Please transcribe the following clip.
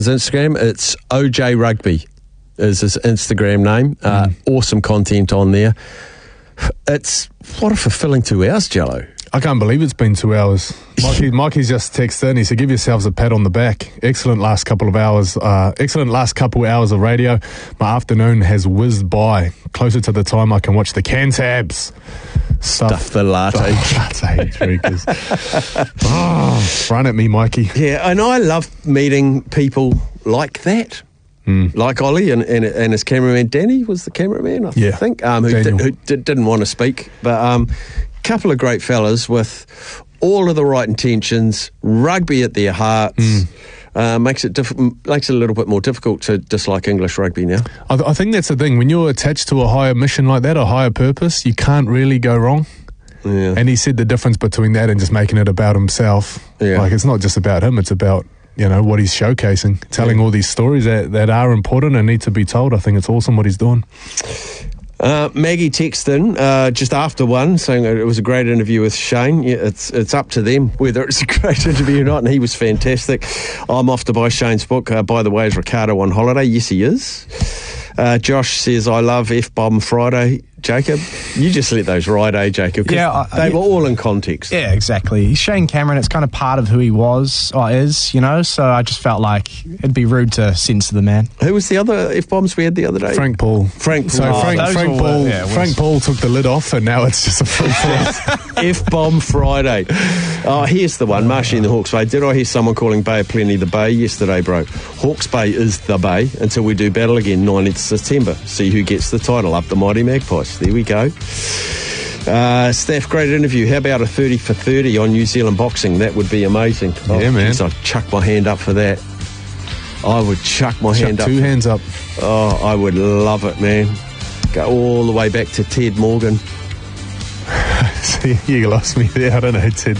His Instagram, it's OJ Rugby is his Instagram name. Awesome content on there. It's what a fulfilling 2 hours, Jello. I can't believe it's been 2 hours. Mikey's just texted in. He said, give yourselves a pat on the back. Excellent last couple of hours of radio. My afternoon has whizzed by. Closer to the time I can watch the Cantabs. Stuff the latte. Latte drinkers. Run at me, Mikey. Yeah, and I love meeting people like that. Like Ollie and his cameraman Danny was the cameraman, I think, who didn't want to speak. But couple of great fellas with all of the right intentions, rugby at their hearts. Makes it a little bit more difficult to dislike English rugby now. I think that's the thing. When you're attached to a higher mission like that, a higher purpose, you can't really go wrong. Yeah. And he said the difference between that and just making it about himself. Yeah. Like, it's not just about him, it's about, what he's showcasing, telling all these stories that are important and need to be told. I think it's awesome what he's doing. Maggie texted in just after one saying it was a great interview with Shane. Yeah, it's up to them whether it's a great interview or not, and he was fantastic. I'm off to buy Shane's book. By the way, is Ricardo on holiday? Yes, he is. Josh says, I love F-Bomb Friday. Jacob, you just let those ride, Jacob? Yeah, they were all in context. Yeah, exactly. Shane Cameron, it's kind of part of who he is, so I just felt like it'd be rude to censor the man. Who was the other F-Bombs we had the other day? Frank Paul. Frank Paul. So Frank Paul took the lid off, and now it's just a free fall. F-Bomb Friday. Oh, here's the one, Marshy and the Hawke's Bay. Did I hear someone calling Bay of Plenty the Bay yesterday, bro? Hawke's Bay is the Bay until we do battle again, 19th September. See who gets the title, up the mighty Magpies. There we go. Steph, great interview. How about a 30 for 30 on New Zealand boxing? That would be amazing. Yeah, man. I'd chuck my hand up for that. I would chuck my hand up. Two hands up. Oh, I would love it, man. Go all the way back to Ted Morgan. See, you lost me there. I don't know who Ted